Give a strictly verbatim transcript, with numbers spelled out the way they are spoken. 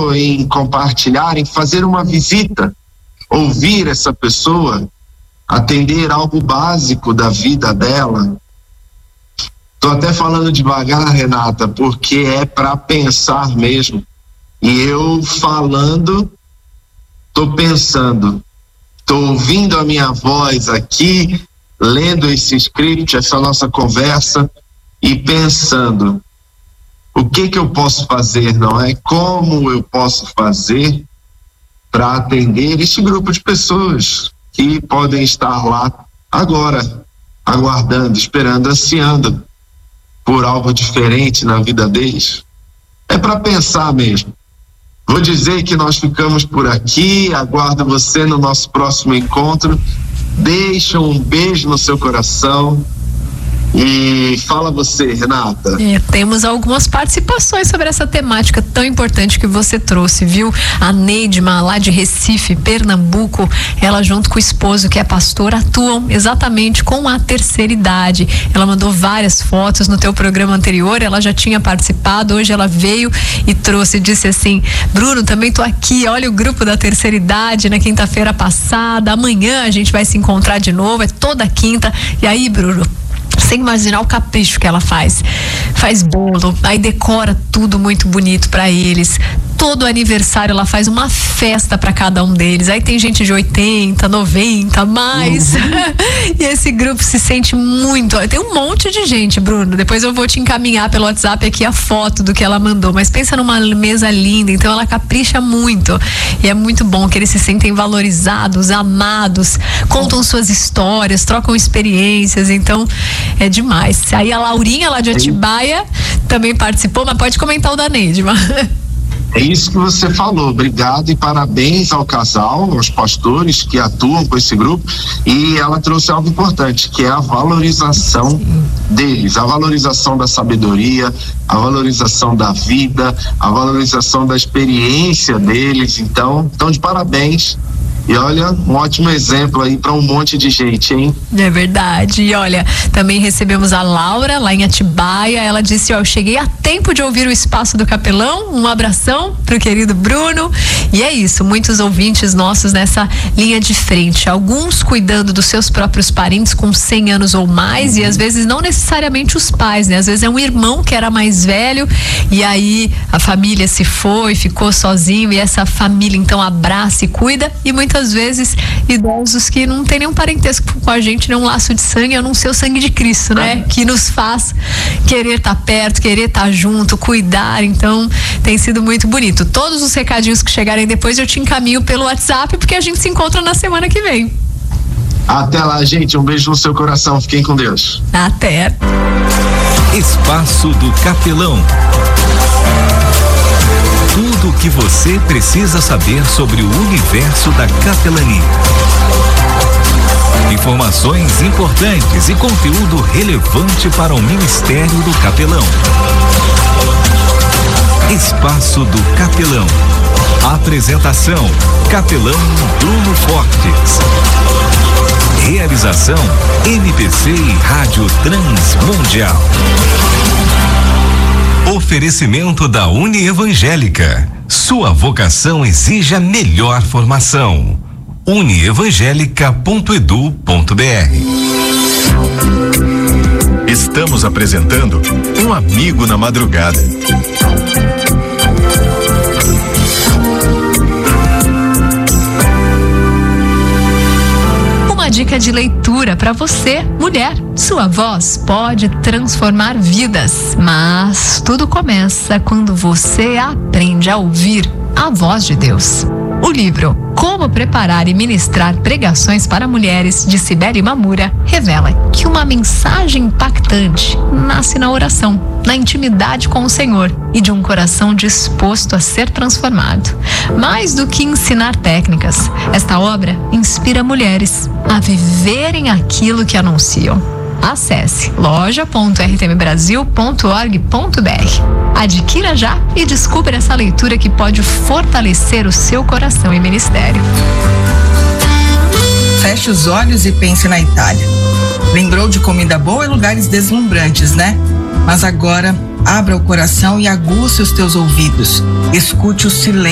pensou em compartilhar, em fazer uma visita, ouvir essa pessoa, atender algo básico da vida dela? Tô até falando devagar, Renata, porque é para pensar mesmo. E eu falando, tô pensando, tô ouvindo a minha voz aqui, lendo esse script, essa nossa conversa, e pensando, o que que eu posso fazer, não é? Como eu posso fazer para atender esse grupo de pessoas que podem estar lá agora, aguardando, esperando, ansiando por algo diferente na vida deles? É para pensar mesmo. Vou dizer que nós ficamos por aqui, aguardo você no nosso próximo encontro. Deixa um beijo no seu coração. E fala você, Renata. É, temos algumas participações sobre essa temática tão importante que você trouxe, viu? A Neidma, lá de Recife, Pernambuco, ela junto com o esposo, que é pastor, atuam exatamente com a terceira idade. Ela mandou várias fotos no teu programa anterior, ela já tinha participado, hoje ela veio e trouxe, disse assim: Bruno, também tô aqui, olha o grupo da terceira idade na quinta-feira passada, amanhã a gente vai se encontrar de novo, é toda quinta. E aí, Bruno, sem imaginar o capricho que ela faz. Faz bolo, aí decora tudo muito bonito para eles. Todo aniversário ela faz uma festa para cada um deles. Aí tem gente de oitenta, noventa, mais. Uhum. E esse grupo se sente muito. Tem um monte de gente, Bruno. Depois eu vou te encaminhar pelo WhatsApp aqui a foto do que ela mandou. Mas pensa numa mesa linda. Então ela capricha muito. E é muito bom que eles se sentem valorizados, amados, contam suas histórias, trocam experiências. Então é demais. Aí a Laurinha lá de Atibaia também participou, mas pode comentar o da Neidma. É isso que você falou. Obrigado e parabéns ao casal, aos pastores que atuam com esse grupo. E ela trouxe algo importante, que é a valorização Sim. deles, a valorização da sabedoria, a valorização da vida, a valorização da experiência deles. Então, então de parabéns. E olha, um ótimo exemplo aí para um monte de gente, hein? É verdade. E olha, também recebemos a Laura lá em Atibaia. Ela disse: ó, eu cheguei a tempo de ouvir o Espaço do Capelão. Um abração pro querido Bruno. E é isso, muitos ouvintes nossos nessa linha de frente. Alguns cuidando dos seus próprios parentes com cem anos ou mais, uhum. e às vezes não necessariamente os pais, né? Às vezes é um irmão que era mais velho e aí a família se foi, ficou sozinho, e essa família então abraça e cuida. E muitas Muitas vezes idosos que não tem nenhum parentesco com a gente, nenhum laço de sangue, a não ser o sangue de Cristo, né? Ah. Que nos faz querer estar perto, querer estar junto, cuidar. Então tem sido muito bonito. Todos os recadinhos que chegarem depois eu te encaminho pelo WhatsApp, porque a gente se encontra na semana que vem. Até lá, gente, um beijo no seu coração, fiquem com Deus. Até. Espaço do Capelão. Tudo o que você precisa saber sobre o universo da capelania. Informações importantes e conteúdo relevante para o Ministério do Capelão. Espaço do Capelão. Apresentação: Capelão Bruno Fortes. Realização: M P C e Rádio Transmundial. Oferecimento da Unievangélica. Sua vocação exige a melhor formação. unievangélica ponto edu ponto br. Estamos apresentando Um Amigo na Madrugada. Uma dica de leitura para você, mulher. Sua voz pode transformar vidas, mas tudo começa quando você aprende a ouvir a voz de Deus. O livro Como Preparar e Ministrar Pregações para Mulheres, de Cibele Mamura, revela que uma mensagem impactante nasce na oração, na intimidade com o Senhor e de um coração disposto a ser transformado. Mais do que ensinar técnicas, esta obra inspira mulheres a viverem aquilo que anunciam. Acesse loja ponto r t m brasil ponto org ponto b r. Adquira já e descubra essa leitura que pode fortalecer o seu coração e ministério. Feche os olhos e pense na Itália. Lembrou de comida boa e lugares deslumbrantes, né? Mas agora, abra o coração e aguce os teus ouvidos. Escute o silêncio